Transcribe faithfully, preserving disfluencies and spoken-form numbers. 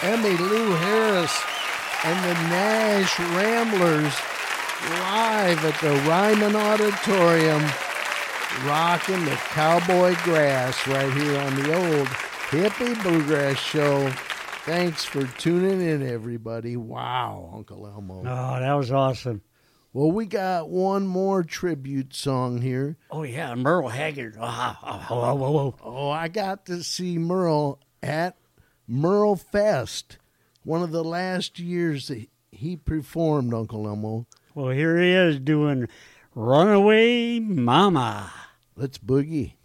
Emmylou Harris and the Nash Ramblers live at the Ryman Auditorium, rocking the cowboy grass right here on the old Hippie Bluegrass Show. Thanks for tuning in, everybody. Wow, Uncle Elmo. Oh, that was awesome. Well, we got one more tribute song here. Oh, yeah, Merle Haggard. Oh, oh, oh, oh, oh. Oh, I got to see Merle at Merle Fest, one of the last years that he performed, Uncle Elmo. Well, here he is doing Runaway Mama. Let's boogie.